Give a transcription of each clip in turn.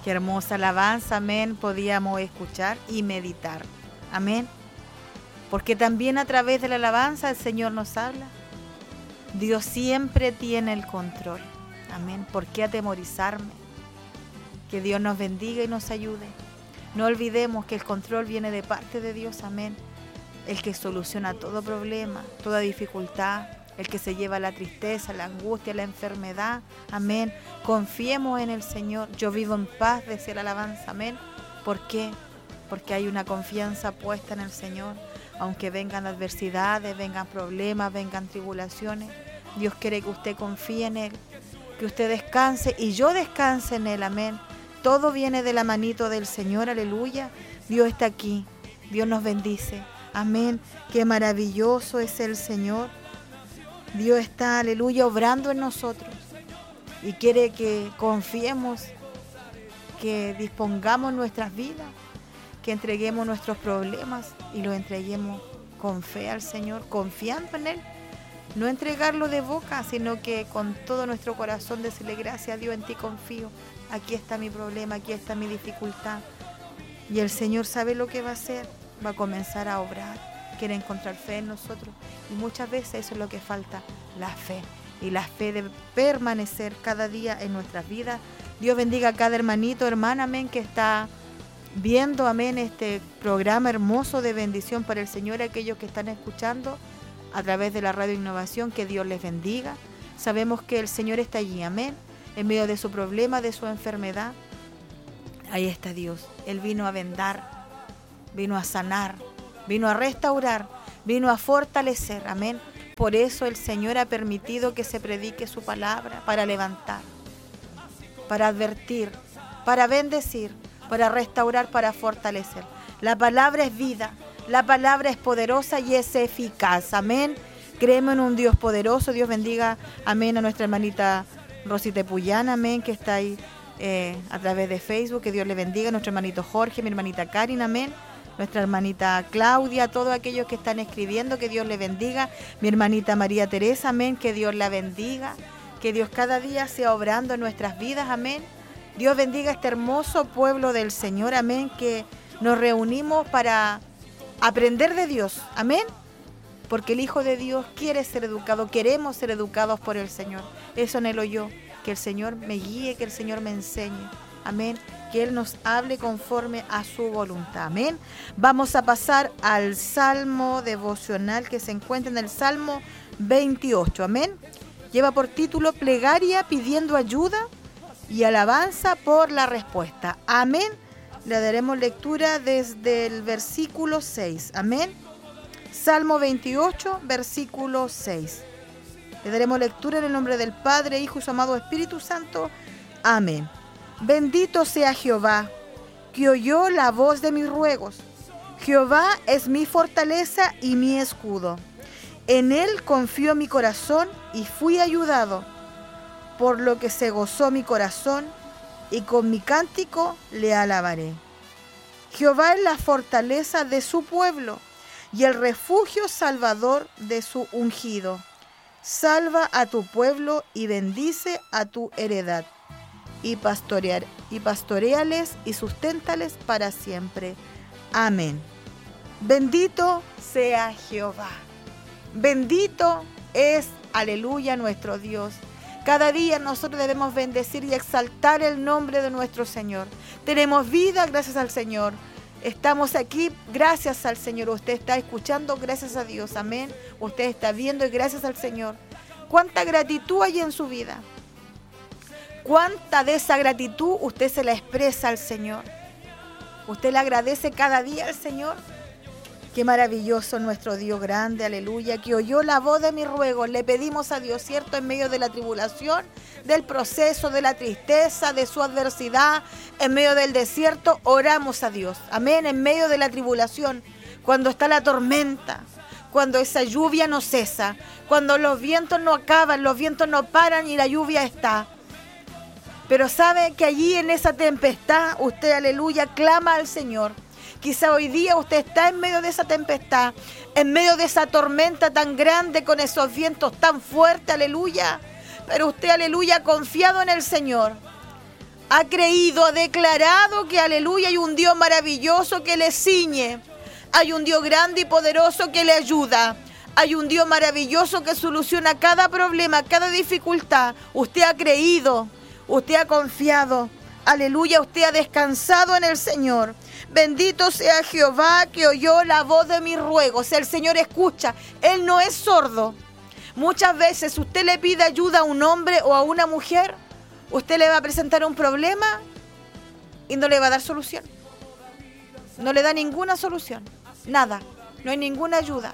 Qué hermosa alabanza, amén, podíamos escuchar y meditar. Amén. Porque también a través de la alabanza el Señor nos habla. Dios siempre tiene el control. Amén. ¿Por qué atemorizarme? Que Dios nos bendiga y nos ayude. No olvidemos que el control viene de parte de Dios. Amén. El que soluciona todo problema, toda dificultad, el que se lleva la tristeza, la angustia, la enfermedad. Amén. Confiemos en el Señor. Yo vivo en paz, decía la alabanza. Amén. ¿Por qué? Porque hay una confianza puesta en el Señor. Aunque vengan adversidades, vengan problemas, vengan tribulaciones, Dios quiere que usted confíe en Él, que usted descanse y yo descanse en Él. Amén. Todo viene de la manito del Señor. Aleluya. Dios está aquí. Dios nos bendice. Amén. Qué maravilloso es el Señor. Dios está, aleluya, obrando en nosotros y quiere que confiemos, que dispongamos nuestras vidas, que entreguemos nuestros problemas y los entreguemos con fe al Señor, confiando en Él. No entregarlo de boca, sino que con todo nuestro corazón decirle: gracias a Dios, en ti confío. Aquí está mi problema, aquí está mi dificultad. Y el Señor sabe lo que va a hacer, va a comenzar a obrar. Quiere encontrar fe en nosotros y muchas veces eso es lo que falta, la fe, y la fe de permanecer cada día en nuestras vidas. Dios bendiga a cada hermanito, hermana, amén, que está viendo, amén, este programa hermoso de bendición para el Señor, aquellos que están escuchando a través de la Radio Innovación, que Dios les bendiga. Sabemos que el Señor está allí, amén, en medio de su problema, de su enfermedad. Ahí está Dios. Él vino a vendar, vino a sanar, vino a restaurar, vino a fortalecer, amén. Por eso el Señor ha permitido que se predique su palabra, para levantar, para advertir, para bendecir, para restaurar, para fortalecer. La palabra es vida, la palabra es poderosa y es eficaz, amén. Creemos en un Dios poderoso. Dios bendiga, amén, a nuestra hermanita Rosita Puyana, amén, que está ahí a través de Facebook. Que Dios le bendiga a nuestro hermanito Jorge, mi hermanita Karin, amén. Nuestra hermanita Claudia, todos aquellos que están escribiendo, que Dios le bendiga. Mi hermanita María Teresa, amén, que Dios la bendiga. Que Dios cada día sea obrando en nuestras vidas, amén. Dios bendiga a este hermoso pueblo del Señor, amén, que nos reunimos para aprender de Dios, amén. Porque el Hijo de Dios quiere ser educado, queremos ser educados por el Señor. Eso anhelo yo, que el Señor me guíe, que el Señor me enseñe, amén. Que Él nos hable conforme a su voluntad. Amén. Vamos a pasar al Salmo devocional que se encuentra en el Salmo 28. Amén. Lleva por título: Plegaria pidiendo ayuda y alabanza por la respuesta. Amén. Le daremos lectura desde el versículo 6. Amén. Salmo 28, versículo 6. Le daremos lectura en el nombre del Padre, Hijo y su amado Espíritu Santo. Amén. Bendito sea Jehová, que oyó la voz de mis ruegos. Jehová es mi fortaleza y mi escudo. En él confió mi corazón y fui ayudado, por lo que se gozó mi corazón y con mi cántico le alabaré. Jehová es la fortaleza de su pueblo y el refugio salvador de su ungido. Salva a tu pueblo y bendice a tu heredad. Y pastoreales y susténtales para siempre. Amén. Bendito sea Jehová. Bendito es, aleluya, nuestro Dios. Cada día nosotros debemos bendecir y exaltar el nombre de nuestro Señor. Tenemos vida gracias al Señor. Estamos aquí gracias al Señor. Usted está escuchando gracias a Dios. Amén. Usted está viendo y gracias al Señor. ¿Cuánta gratitud hay en su vida? ¿Cuánta de esa gratitud usted se la expresa al Señor? ¿Usted le agradece cada día al Señor? Qué maravilloso nuestro Dios grande, aleluya, que oyó la voz de mi ruego. Le pedimos a Dios, ¿cierto? En medio de la tribulación, del proceso, de la tristeza, de su adversidad, en medio del desierto, oramos a Dios. Amén, en medio de la tribulación, cuando está la tormenta, cuando esa lluvia no cesa, cuando los vientos no acaban, los vientos no paran y la lluvia está. Pero sabe que allí en esa tempestad, usted, aleluya, clama al Señor. Quizá hoy día usted está en medio de esa tempestad, en medio de esa tormenta tan grande, con esos vientos tan fuertes, aleluya. Pero usted, aleluya, confiado en el Señor, ha creído, ha declarado que, aleluya, hay un Dios maravilloso que le ciñe. Hay un Dios grande y poderoso que le ayuda. Hay un Dios maravilloso que soluciona cada problema, cada dificultad. Usted ha creído, usted ha confiado. Aleluya, usted ha descansado en el Señor. Bendito sea Jehová que oyó la voz de mis ruegos. El Señor escucha, Él no es sordo. Muchas veces usted le pide ayuda a un hombre o a una mujer, usted le va a presentar un problema y no le va a dar solución. No le da ninguna solución, nada, no hay ninguna ayuda.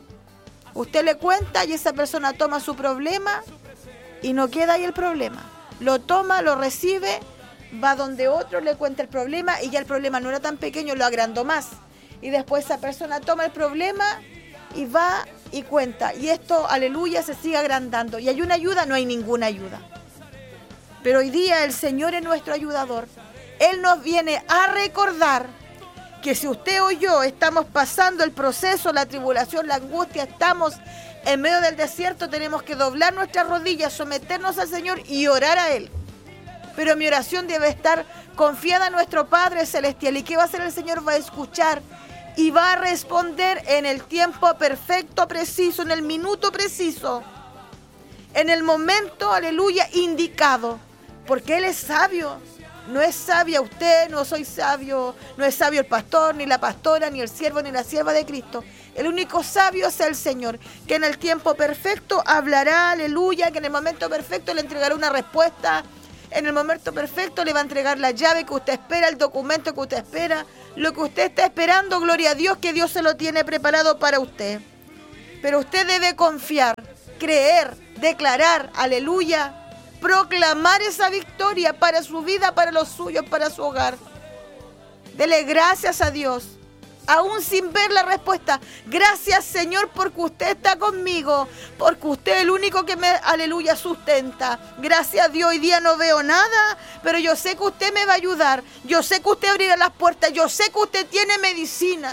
Usted le cuenta y esa persona toma su problema y no queda ahí el problema. Lo toma, lo recibe, va donde otro, le cuenta el problema y ya el problema no era tan pequeño, lo agrandó más. Y después esa persona toma el problema y va y cuenta. Y esto, aleluya, se sigue agrandando. ¿Y hay una ayuda? No hay ninguna ayuda. Pero hoy día el Señor es nuestro ayudador. Él nos viene a recordar que si usted o yo estamos pasando el proceso, la tribulación, la angustia, estamos en medio del desierto, tenemos que doblar nuestras rodillas, someternos al Señor y orar a Él. Pero mi oración debe estar confiada en nuestro Padre Celestial. ¿Y qué va a hacer el Señor? Va a escuchar y va a responder en el tiempo perfecto, preciso, en el minuto preciso, en el momento, aleluya, indicado. Porque Él es sabio. No es sabia usted, no soy sabio, no es sabio el pastor, ni la pastora, ni el siervo, ni la sierva de Cristo. El único sabio es el Señor, que en el tiempo perfecto hablará, aleluya, que en el momento perfecto le entregará una respuesta. En el momento perfecto le va a entregar la llave que usted espera, el documento que usted espera, lo que usted está esperando, gloria a Dios, que Dios se lo tiene preparado para usted. Pero usted debe confiar, creer, declarar, aleluya, proclamar esa victoria para su vida, para los suyos, para su hogar. Dele gracias a Dios, aún sin ver la respuesta. Gracias, Señor, porque usted está conmigo, porque usted es el único que me, aleluya, sustenta. Gracias a Dios, hoy día no veo nada, pero yo sé que usted me va a ayudar. Yo sé que usted abrirá las puertas. Yo sé que usted tiene medicina.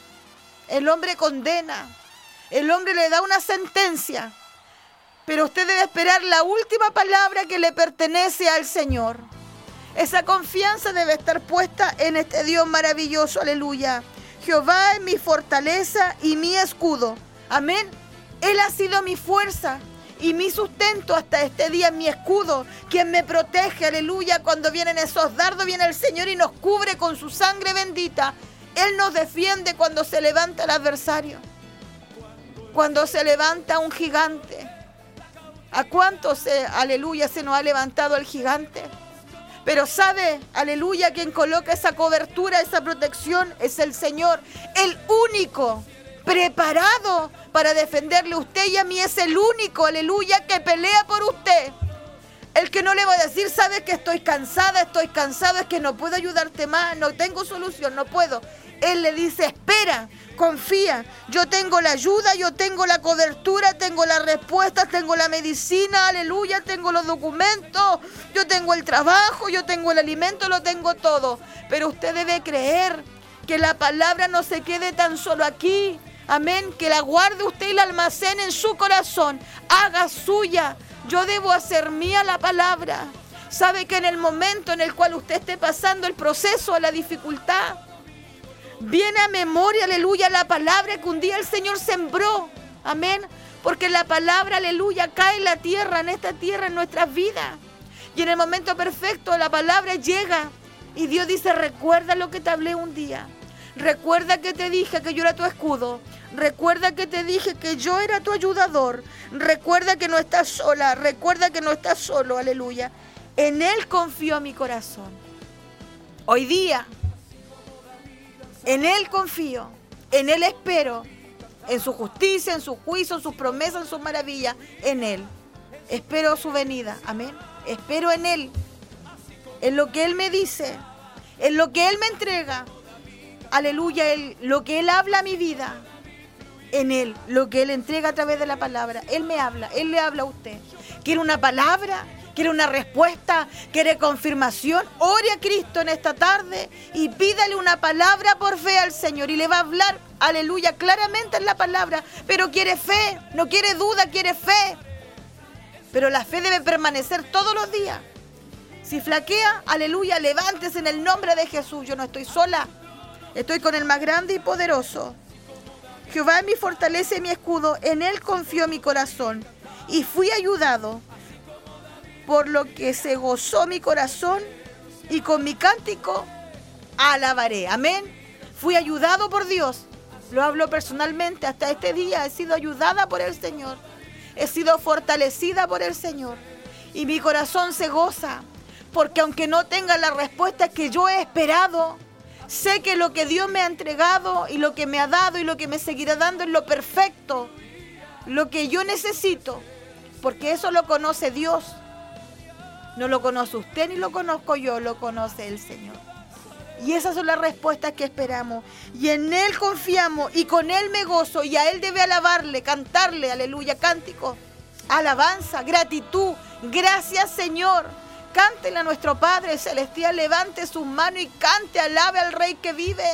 El hombre condena. El hombre le da una sentencia. Pero usted debe esperar la última palabra que le pertenece al Señor. Esa confianza debe estar puesta en este Dios maravilloso, aleluya. Jehová es mi fortaleza y mi escudo. Amén. Él ha sido mi fuerza y mi sustento hasta este día, mi escudo, quien me protege, aleluya. Cuando vienen esos dardos, viene el Señor y nos cubre con su sangre bendita. Él nos defiende cuando se levanta el adversario, cuando se levanta un gigante. ¿A cuántos, aleluya, se nos ha levantado el gigante? Pero sabe, aleluya, quien coloca esa cobertura, esa protección, es el Señor. El único preparado para defenderle a usted y a mí, es el único, aleluya, que pelea por usted. El que no le va a decir, sabes que estoy cansada, estoy cansado, es que no puedo ayudarte más, no tengo solución, no puedo. Él le dice, espera, confía, yo tengo la ayuda, yo tengo la cobertura, tengo las respuestas, tengo la medicina, aleluya, tengo los documentos, yo tengo el trabajo, yo tengo el alimento, lo tengo todo. Pero usted debe creer que la palabra no se quede tan solo aquí, amén, que la guarde usted y la almacene en su corazón, haga suya. Yo debo hacer mía la palabra. Sabe que en el momento en el cual usted esté pasando el proceso, la dificultad, viene a memoria, aleluya, la palabra que un día el Señor sembró, amén, porque la palabra, aleluya, cae en la tierra, en esta tierra, en nuestras vidas, y en el momento perfecto la palabra llega, y Dios dice, recuerda lo que te hablé un día, recuerda que te dije que yo era tu escudo, recuerda que te dije que yo era tu ayudador, recuerda que no estás sola, recuerda que no estás solo, aleluya, en Él confío mi corazón. Hoy día, en Él confío, en Él espero, en su justicia, en su juicio, en sus promesas, en sus maravillas, en Él. Espero su venida, amén. Espero en Él, en lo que Él me dice, en lo que Él me entrega, aleluya, lo que Él habla a mi vida, en Él, lo que Él entrega a través de la palabra. Él me habla, Él le habla a usted. ¿Quiere una palabra? ¿Quiere una respuesta? ¿Quiere confirmación? Ore a Cristo en esta tarde y pídale una palabra por fe al Señor y le va a hablar, aleluya, claramente en la palabra. Pero quiere fe, no quiere duda, quiere fe. Pero la fe debe permanecer todos los días. Si flaquea, aleluya, levántese en el nombre de Jesús. Yo no estoy sola, estoy con el más grande y poderoso. Jehová es mi fortaleza y mi escudo, en él confió mi corazón y fui ayudado, por lo que se gozó mi corazón y con mi cántico alabaré. Amén. Fui ayudado por Dios. Lo hablo personalmente. Hasta este día he sido ayudada por el Señor. He sido fortalecida por el Señor. Y mi corazón se goza. Porque aunque no tenga la respuesta que yo he esperado, sé que lo que Dios me ha entregado y lo que me ha dado y lo que me seguirá dando es lo perfecto. Lo que yo necesito. Porque eso lo conoce Dios. No lo conoce usted ni lo conozco yo, lo conoce el Señor. Y esas son las respuestas que esperamos. Y en Él confiamos y con Él me gozo. Y a Él debe alabarle, cantarle, aleluya, cántico, alabanza, gratitud. Gracias, Señor. Cántele a nuestro Padre Celestial, levante sus manos y cante, alabe al Rey que vive.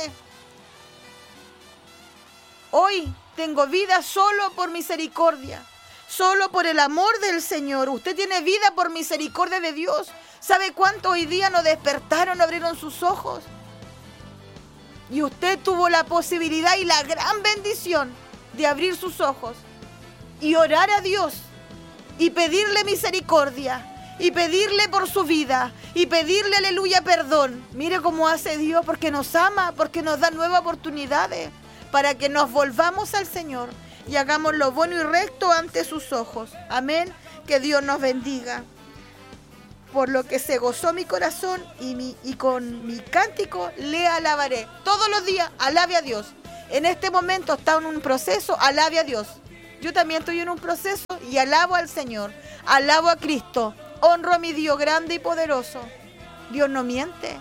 Hoy tengo vida solo por misericordia. Solo por el amor del Señor. Usted tiene vida por misericordia de Dios. ¿Sabe cuánto hoy día no despertaron, no abrieron sus ojos? Y usted tuvo la posibilidad y la gran bendición de abrir sus ojos y orar a Dios y pedirle misericordia y pedirle por su vida y pedirle, aleluya, perdón. Mire cómo hace Dios, porque nos ama, porque nos da nuevas oportunidades para que nos volvamos al Señor y hagamos lo bueno y recto ante sus ojos. Amén. Que Dios nos bendiga. Por lo que se gozó mi corazón y con mi cántico le alabaré. Todos los días alabe a Dios. En este momento está en un proceso, alabe a Dios. Yo también estoy en un proceso y alabo al Señor. Alabo a Cristo. Honro a mi Dios grande y poderoso. Dios no miente.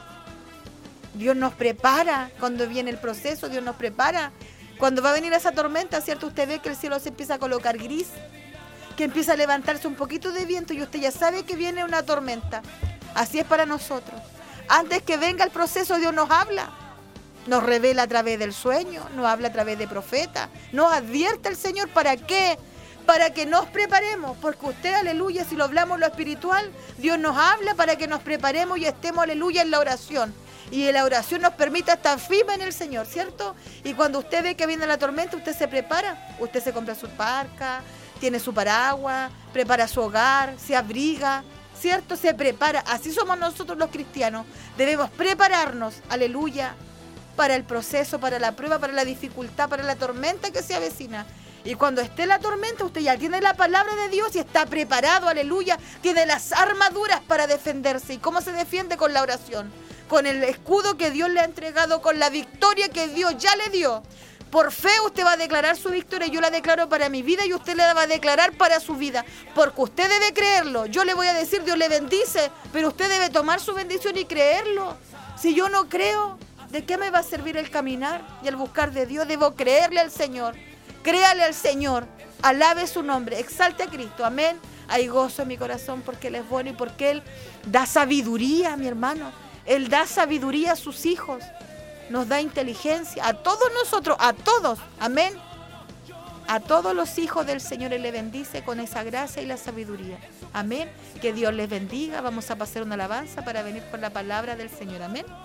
Dios nos prepara cuando viene el proceso. Dios nos prepara. Cuando va a venir esa tormenta, ¿cierto? Usted ve que el cielo se empieza a colocar gris, que empieza a levantarse un poquito de viento y usted ya sabe que viene una tormenta. Así es para nosotros. Antes que venga el proceso, Dios nos habla. Nos revela a través del sueño, nos habla a través de profetas, nos advierte el Señor. ¿Para qué? Para que nos preparemos, porque usted, aleluya, si lo hablamos lo espiritual, Dios nos habla para que nos preparemos y estemos, aleluya, en la oración. Y la oración nos permite estar firme en el Señor, ¿cierto? Y cuando usted ve que viene la tormenta, usted se prepara. Usted se compra su parca, tiene su paraguas, prepara su hogar, se abriga, ¿cierto? Se prepara. Así somos nosotros los cristianos. Debemos prepararnos, aleluya, para el proceso, para la prueba, para la dificultad, para la tormenta que se avecina. Y cuando esté la tormenta, usted ya tiene la palabra de Dios y está preparado, aleluya. Tiene las armaduras para defenderse. ¿Y cómo se defiende? Con la oración. Con el escudo que Dios le ha entregado, con la victoria que Dios ya le dio. Por fe usted va a declarar su victoria. Yo la declaro para mi vida y usted la va a declarar para su vida. Porque usted debe creerlo. Yo le voy a decir, Dios le bendice, pero usted debe tomar su bendición y creerlo. Si yo no creo, ¿de qué me va a servir el caminar y el buscar de Dios? Debo creerle al Señor. Créale al Señor. Alabe su nombre. Exalte a Cristo. Amén. Hay gozo en mi corazón porque Él es bueno y porque Él da sabiduría, mi hermano. Él da sabiduría a sus hijos. Nos da inteligencia. A todos nosotros, a todos. Amén. A todos los hijos del Señor Él le bendice con esa gracia y la sabiduría. Amén. Que Dios les bendiga. Vamos a pasar una alabanza para venir con la palabra del Señor. Amén.